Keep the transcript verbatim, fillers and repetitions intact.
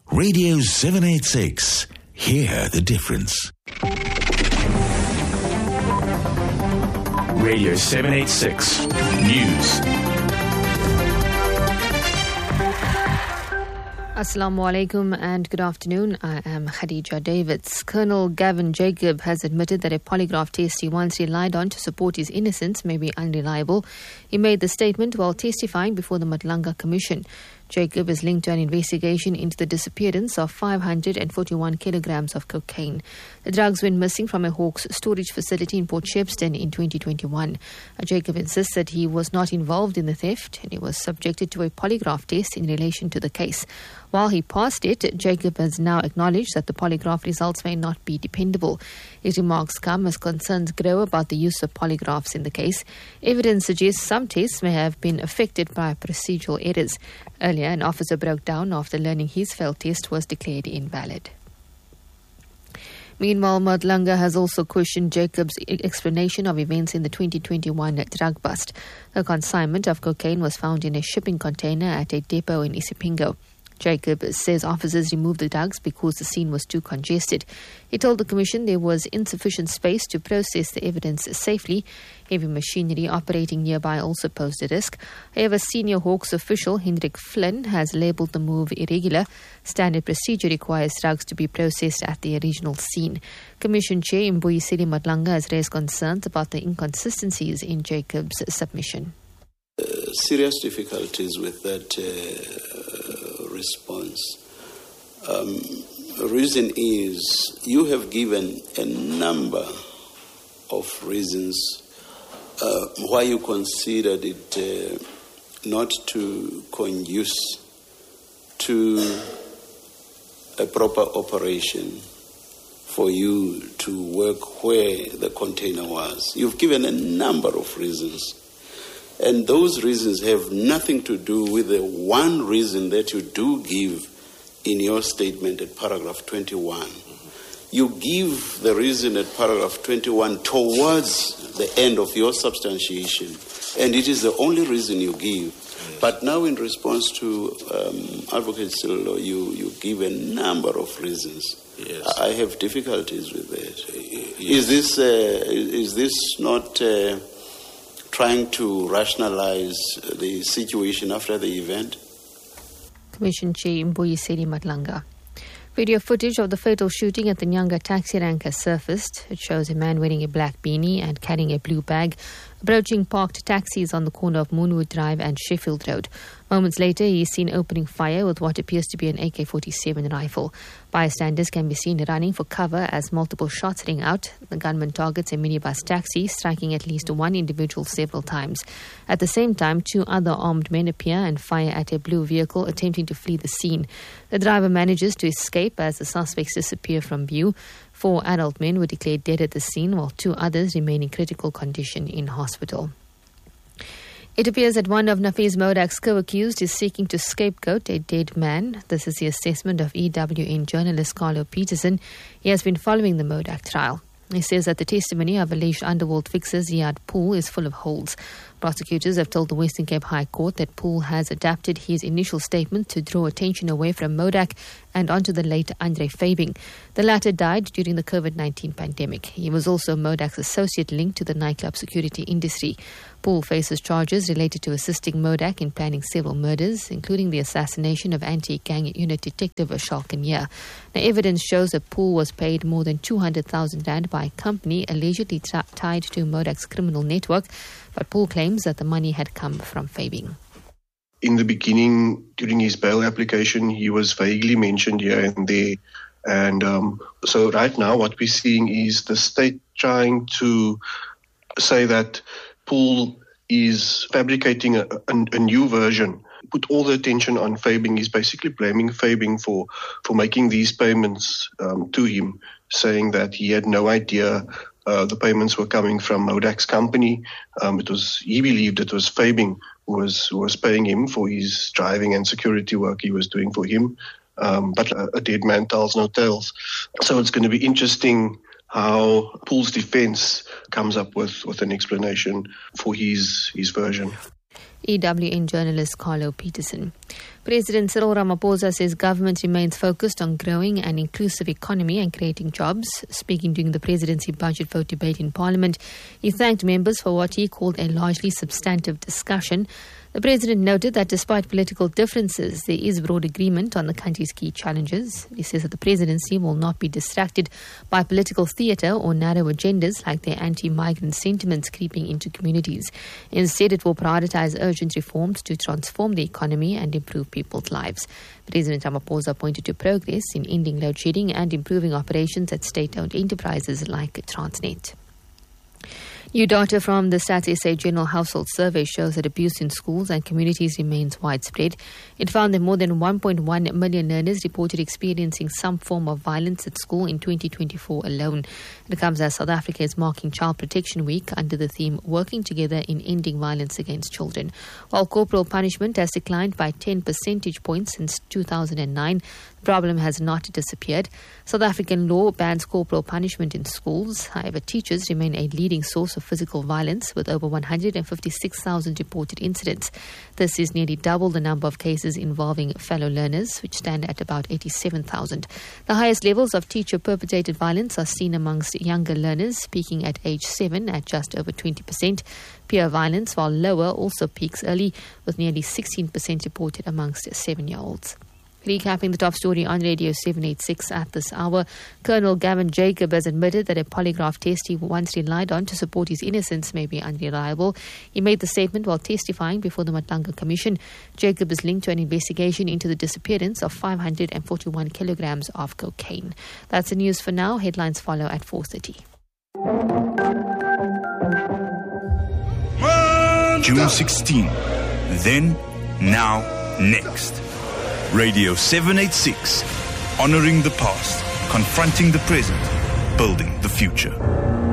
Radio seven eighty-six. Hear the difference. Radio seven eighty-six News. Assalamu alaikum and good afternoon. I am Khadija Davids. Colonel Gavin Jacob has admitted that a polygraph test he once relied on to support his innocence may be unreliable. He made the statement while testifying before the Madlanga Commission. Jacob is linked to an investigation into the disappearance of five hundred forty-one kilograms of cocaine. The drugs went missing from a Hawks storage facility in Port Shepstone in twenty twenty-one. Jacob insists that he was not involved in the theft and he was subjected to a polygraph test in relation to the case. While he passed it, Jacob has now acknowledged that the polygraph results may not be dependable. His remarks come as concerns grow about the use of polygraphs in the case. Evidence suggests some tests may have been affected by procedural errors. Earlier, an officer broke down after learning his failed test was declared invalid. Meanwhile, Madlanga has also questioned Jacob's explanation of events in the twenty twenty-one drug bust. The consignment of cocaine was found in a shipping container at a depot in Isipingo. Jacob says officers removed the drugs because the scene was too congested. He told the Commission there was insufficient space to process the evidence safely. Heavy machinery operating nearby also posed a risk. However, senior Hawks official Hendrik Flynn has labelled the move irregular. Standard procedure requires drugs to be processed at the original scene. Commission Chair Mbuyiseli Madlanga has raised concerns about the inconsistencies in Jacob's submission. Uh, serious difficulties with that uh, response. Um, reason is you have given a number of reasons uh, why you considered it uh, not to conduce to a proper operation for you to work where the container was. You've given a number of reasons. And those reasons have nothing to do with the one reason that you do give in your statement at paragraph twenty-one. You give the reason at paragraph twenty-one towards the end of your substantiation, and it is the only reason you give. But now in response to um, Advocate Sillo, you, you give a number of reasons. Yes. I have difficulties with that. Yes. Is this, uh, is this not... Uh, trying to rationalize the situation after the event? Commission Chair Mbuyiseli Madlanga. Video footage of the fatal shooting at the Nyanga taxi rank has surfaced. It shows a man wearing a black beanie and carrying a blue bag approaching parked taxis on the corner of Moonwood Drive and Sheffield Road. Moments later, he is seen opening fire with what appears to be an A K forty-seven rifle. Bystanders can be seen running for cover as multiple shots ring out. The gunman targets a minibus taxi, striking at least one individual several times. At the same time, two other armed men appear and fire at a blue vehicle attempting to flee the scene. The driver manages to escape as the suspects disappear from view. Four adult men were declared dead at the scene, while two others remain in critical condition in hospital. It appears that one of Nafeez Modak's co-accused is seeking to scapegoat a dead man. This is the assessment of E W N journalist Carlo Peterson. He has been following the Modak trial. He says that the testimony of alleged underworld fixer Ziad Pool is full of holes. Prosecutors have told the Western Cape High Court that Pool has adapted his initial statement to draw attention away from Modak and onto the late Andre Fabing. The latter died during the COVID nineteen pandemic. He was also Modak's associate linked to the nightclub security industry. Pool faces charges related to assisting Modak in planning several murders, including the assassination of anti-gang unit detective Ashal Kenya. Now, evidence shows that Pool was paid more than two hundred thousand rand by a company allegedly tra- tied to Modak's criminal network, but Pool claims that the money had come from Fabing. In the beginning, during his bail application, he was vaguely mentioned here and there. And um, so right now what we're seeing is the state trying to say that Pool is fabricating a, a, a new version. Put all the attention on Fabing. He's basically blaming Fabing for, for making these payments um, to him, saying that he had no idea uh, the payments were coming from Modak's company. Um, it was he believed it was Fabing who was who was paying him for his driving and security work he was doing for him. Um, but a, a dead man tells no tales. So it's going to be interesting how Pool's defense comes up with, with an explanation for his his version. E W N journalist Carlo Peterson. President Cyril Ramaphosa says government remains focused on growing an inclusive economy and creating jobs. Speaking during the presidency budget vote debate in Parliament, he thanked members for what he called a largely substantive discussion. The president noted that despite political differences, there is broad agreement on the country's key challenges. He says that the presidency will not be distracted by political theatre or narrow agendas like their anti-migrant sentiments creeping into communities. Instead, it will prioritise urgent reforms to transform the economy and improve people's lives. President Ramaphosa pointed to progress in ending load shedding and improving operations at state-owned enterprises like Transnet. New data from the Stats S A General Household Survey shows that abuse in schools and communities remains widespread. It found that more than one point one million learners reported experiencing some form of violence at school in twenty twenty-four alone. It comes as South Africa is marking Child Protection Week under the theme Working Together in Ending Violence Against Children. While corporal punishment has declined by ten percentage points since two thousand nine, the problem has not disappeared. South African law bans corporal punishment in schools. However, teachers remain a leading source of physical violence with over one hundred fifty-six thousand reported incidents. This is nearly double the number of cases involving fellow learners, which stand at about eighty-seven thousand. The highest levels of teacher-perpetrated violence are seen amongst younger learners, peaking at age seven at just over twenty percent. Peer violence, while lower, also peaks early, with nearly sixteen percent reported amongst seven-year-olds. Recapping the top story on Radio seven eighty-six at this hour, Colonel Gavin Jacob has admitted that a polygraph test he once relied on to support his innocence may be unreliable. He made the statement while testifying before the Matlanga Commission. Jacob is linked to an investigation into the disappearance of five hundred forty-one kilograms of cocaine. That's the news for now. Headlines follow at four thirty. June sixteenth. Then, now, next. Radio seven eighty-six. Honoring the past, confronting the present, building the future.